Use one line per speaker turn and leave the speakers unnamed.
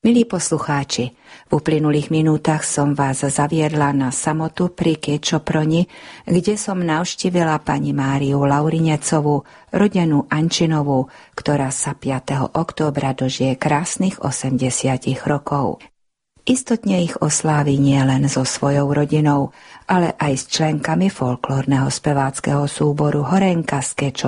Milí poslucháči, v uplynulých minútach som vás zaviedla na samotu pri Kiečoproni, kde som navštívila pani Máriu Laurinecovú, rodenú Ančinovú, ktorá sa 5. októbra dožije krásnych 80 rokov. Istotne ich oslávi nie len so svojou rodinou, ale aj s členkami folklórneho speváckeho súboru Horenka z Kiečoproni.